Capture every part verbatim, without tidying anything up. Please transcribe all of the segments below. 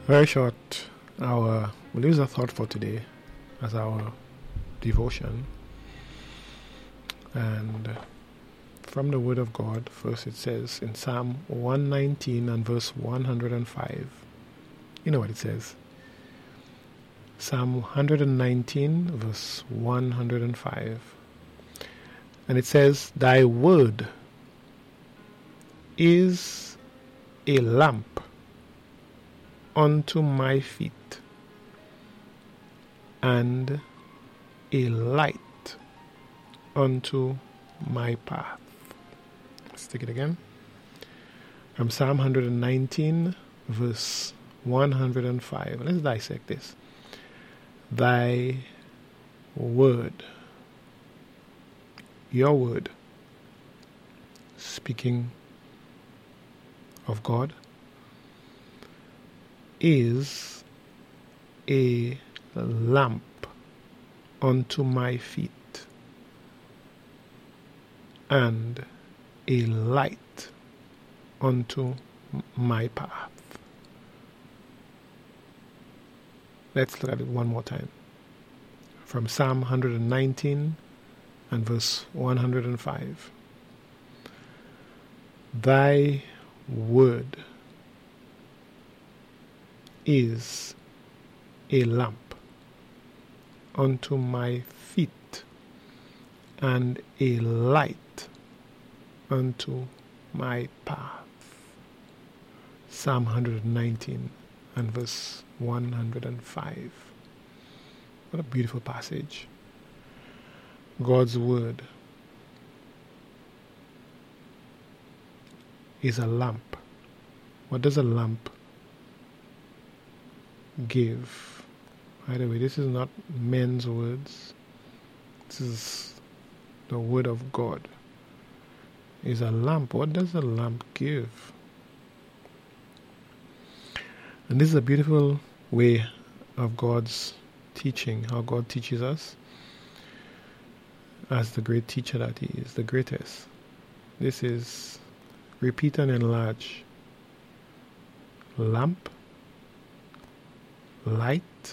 Very short. Our we'll use a thought for today as our devotion. And from the Word of God, first it says in Psalm one nineteen and verse one hundred five. You know what it says? Psalm one nineteen, verse one hundred five. And it says, Thy word is a lamp unto my feet and a light unto my path. Let's take it again. From Psalm one nineteen, verse one hundred five. Let's dissect this. Thy word, your word, speaking of God, is a lamp unto my feet and a light unto my path. Let's look at it one more time. From Psalm one nineteen and verse one hundred five. Thy word is a lamp unto my feet and a light unto my path. Psalm one nineteen and verse one hundred five. What a beautiful passage. God's word is a lamp. What does a lamp give? By the way, this is not men's words. This is the word of God. Is a lamp. What does a lamp give? And this is a beautiful way of God's teaching, how God teaches us as the great teacher that He is, the greatest. This is repeat and enlarge. Lamp, light,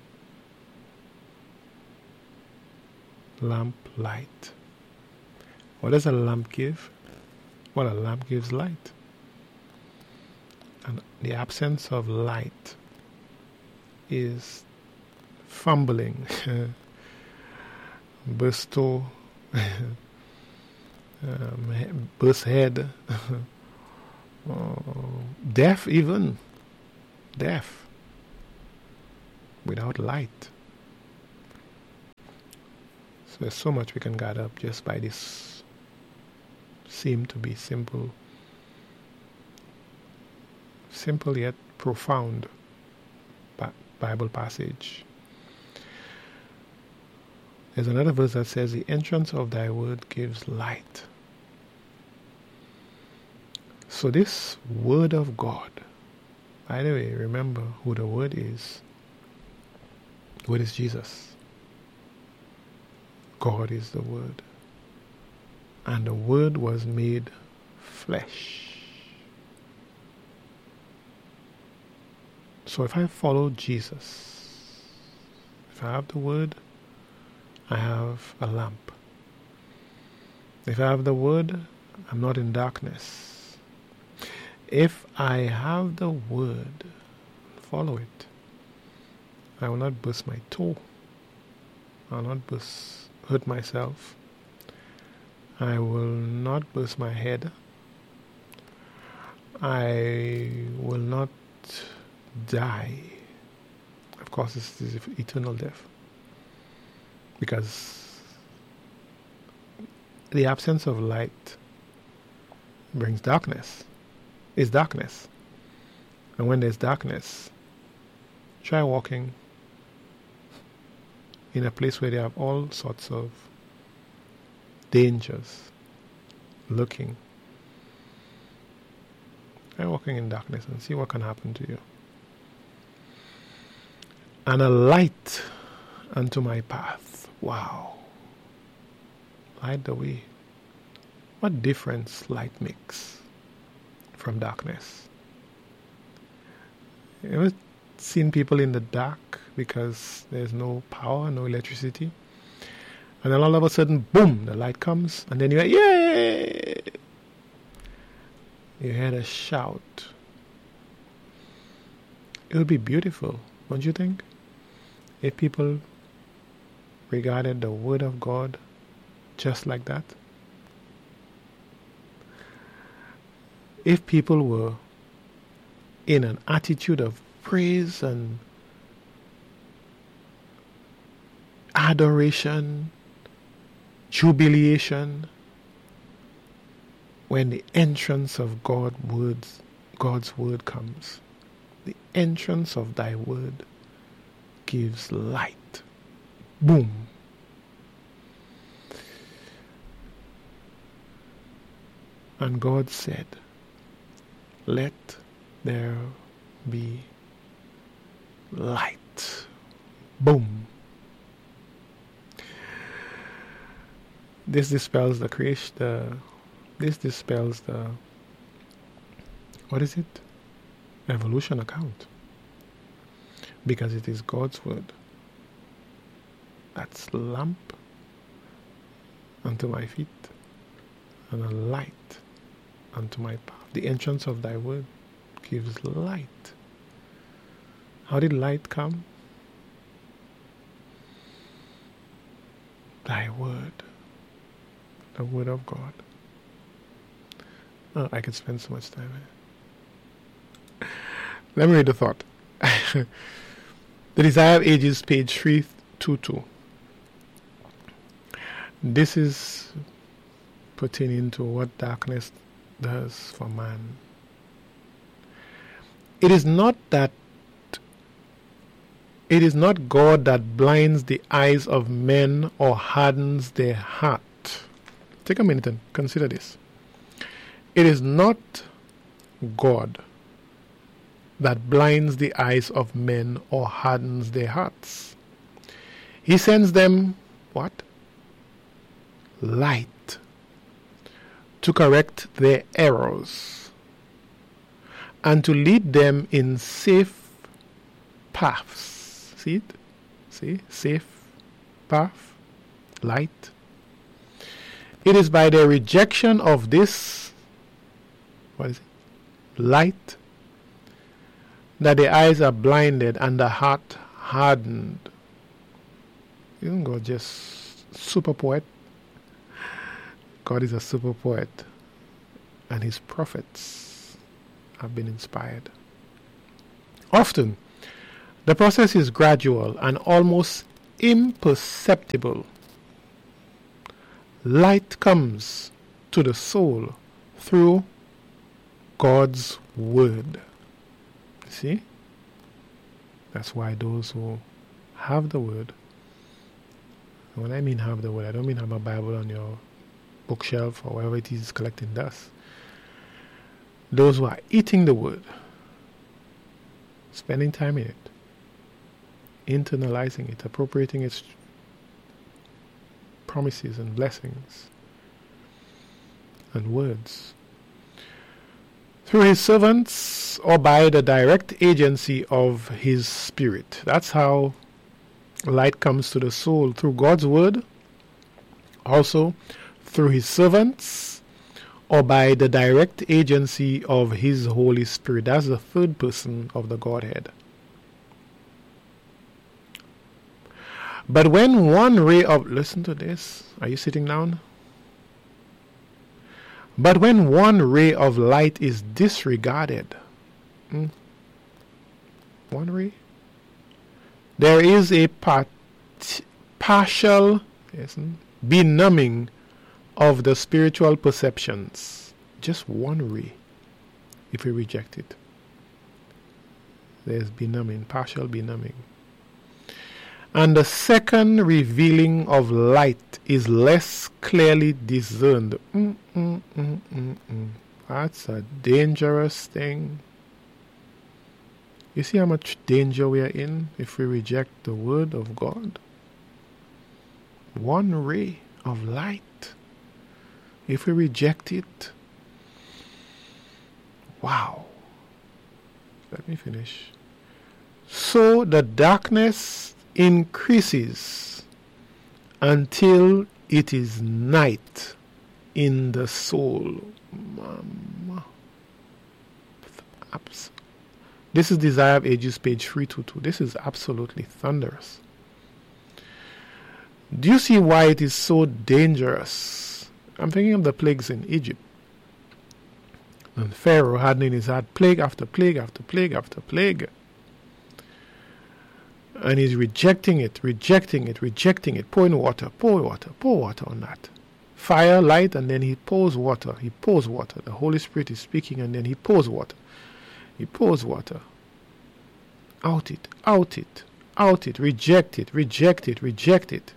lamp, light. What does a lamp give? Well, a lamp gives light. And the absence of light is fumbling, burst toe, um, burst head, uh, deaf even, deaf, without light. So there's so much we can gather up just by this seem to be simple, simple yet profound Bible passage. There's another verse that says, the entrance of thy word gives light. So this word of God, by the way, remember who the word is. The word is Jesus. God is the word. And the word was made flesh. So if I follow Jesus, if I have the word, I have a lamp. If I have the word, I'm not in darkness. If I have the word, follow it, I will not burst my toe. I will not burst, hurt myself. I will not burst my head. I will not die. Of course, this is eternal death. Because the absence of light brings darkness. It's darkness. And when there's darkness, try walking in a place where they have all sorts of dangers lurking. Try walking in darkness and see what can happen to you. And a light unto my path. Wow. Light the way. What difference light makes from darkness? You ever seen people in the dark because there's no power, no electricity. And then all of a sudden, boom, the light comes. And then you hear, yay! You hear a shout. It would be beautiful, don't you think? If people regarded the Word of God just like that. If people were in an attitude of praise and adoration, jubilation, when the entrance of God words, God's word comes. The entrance of thy word gives light. Boom. And God said, let there be light. Boom. This dispels the creation, the, this dispels the, what is it? Evolution account. Because it is God's word. That's lamp unto my feet and a light unto my path. The entrance of thy word gives light. How did light come? Thy word. The word of God. Oh, I could spend so much time here. Let me read the thought. The Desire of Ages, page three twenty-two. This is pertaining to what darkness does for man. It is not that it is not God that blinds the eyes of men or hardens their heart. Take a minute and consider this. It is not God that blinds the eyes of men or hardens their hearts. He sends them what? Light to correct their errors and to lead them in safe paths. See it? See? Safe path. Light. It is by their rejection of this, what is it? Light, that the eyes are blinded and the heart hardened. Isn't God just super poet? God is a super poet, and his prophets have been inspired. Often, the process is gradual and almost imperceptible. Light comes to the soul through God's word. See? That's why those who have the word, when I mean have the word, I don't mean have a Bible on your bookshelf or wherever it is collecting dust. Those who are eating the word, spending time in it, internalizing it, appropriating its promises and blessings and words, through his servants or by the direct agency of his spirit. That's how light comes to the soul, through God's word, also through his servants or by the direct agency of his Holy Spirit. That's the third person of the Godhead. But when one ray of, listen to this, are you sitting down? But when one ray of light is disregarded, hmm, one ray, there is a part, partial yes, benumbing of the spiritual perceptions. Just one ray, if we reject it. There's benumbing, partial benumbing. And the second revealing of light is less clearly discerned. Mm, mm, mm, mm, mm. That's a dangerous thing. You see how much danger we are in if we reject the word of God? One ray of light. If we reject it, wow. Let me finish. So the darkness increases until it is night in the soul. Mama. This is Desire of Ages, page three twenty-two. This is absolutely thunderous. Do you see why it is so dangerous? I'm thinking of the plagues in Egypt. And Pharaoh had in his heart plague after plague after plague after plague. And he's rejecting it, rejecting it, rejecting it, pouring water, pour water, pour water on that. Fire, light, and then he pours water. He pours water. The Holy Spirit is speaking, and then he pours water. He pours water. Out it, out it, out it, reject it, reject it, reject it.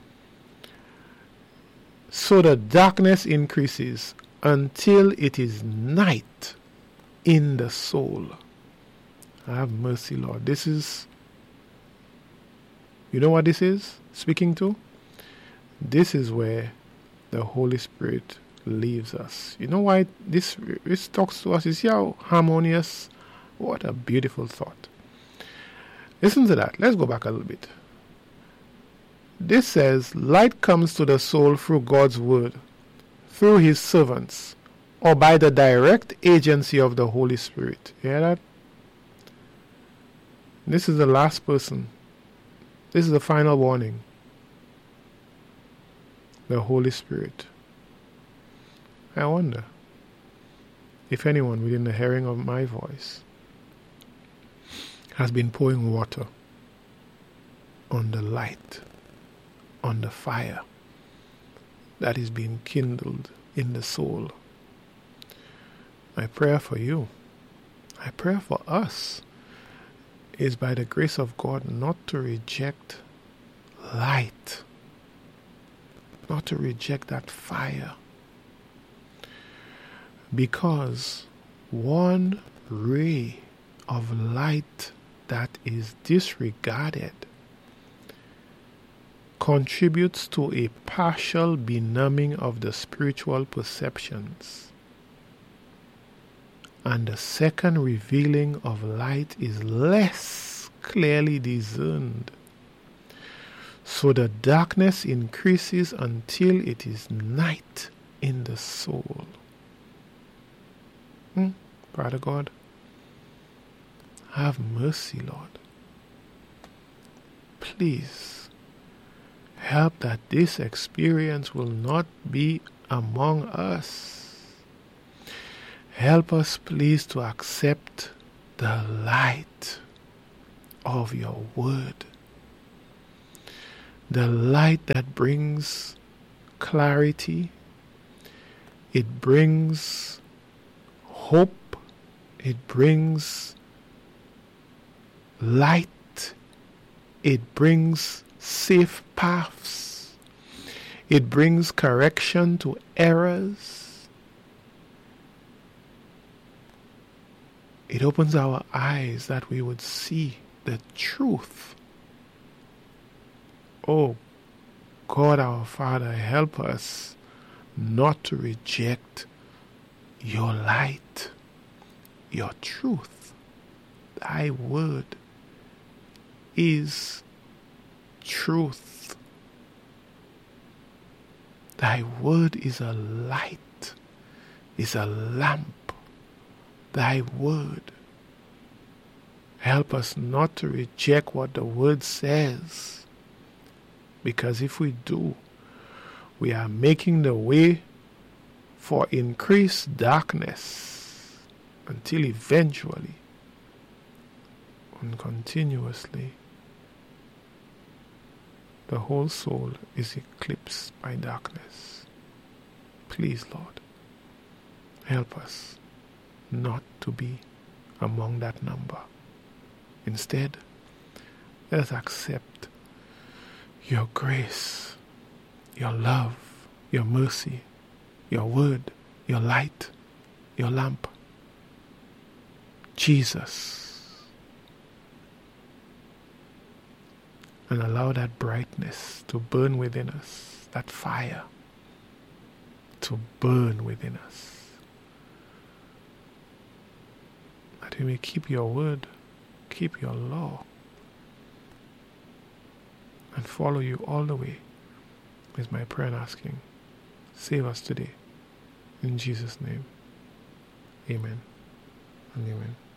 So the darkness increases until it is night in the soul. Have mercy, Lord. This is, you know what this is speaking to? This is where the Holy Spirit leaves us. You know why this, this talks to us? You see how harmonious? What a beautiful thought. Listen to that. Let's go back a little bit. This says, light comes to the soul through God's word, through his servants, or by the direct agency of the Holy Spirit. You hear that? This is the last person. This is the final warning. The Holy Spirit. I wonder if anyone within the hearing of my voice has been pouring water on the light, on the fire that is being kindled in the soul. My prayer for you, my prayer for us, is by the grace of God not to reject light, not to reject that fire, because one ray of light that is disregarded contributes to a partial benumbing of the spiritual perceptions. And the second revealing of light is less clearly discerned. So the darkness increases until it is night in the soul. Hmm? Father God, have mercy, Lord. Please help that this experience will not be among us. Help us, please, to accept the light of your word. The light that brings clarity. It brings hope. It brings light. It brings safe paths. It brings correction to errors. It opens our eyes that we would see the truth. Oh, God our Father, help us not to reject your light, your truth. Thy word is truth. Thy word is a light, is a lamp. Thy word. Help us not to reject what the word says, because if we do, we are making the way for increased darkness until eventually and continuously the whole soul is eclipsed by darkness. Please, Lord, help us not to be among that number. Instead, let us accept your grace, your love, your mercy, your word, your light, your lamp. Jesus. And allow that brightness to burn within us, that fire to burn within us. That we may keep your word, keep your law, and follow you all the way is my prayer and asking. Save us today. In Jesus' name. Amen and amen.